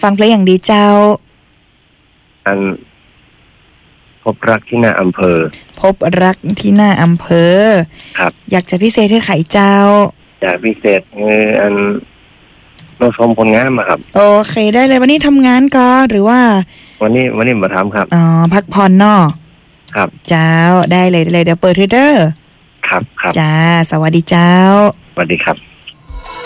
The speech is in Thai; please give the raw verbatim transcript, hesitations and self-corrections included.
ฟังเพลงอย่างดีเจ้าอันพบรักที่หน้าอำเภอพบรักที่หน้าอำเภอครับอยากจะพิเศษให้ไขเจ้าอยากพิเศษคืออันเราชมผลงานมาครับโอเคได้เลยวันนี้ทำงานก่อนหรือว่าวันนี้วันนี้มาทำครับอ๋อพักผ่อนเนาะครับเจ้าได้เลยเลยเดี๋ยวเปิดทวิตเตอร์ครับครับจ้าสวัสดีเจ้าสวัสดีครับ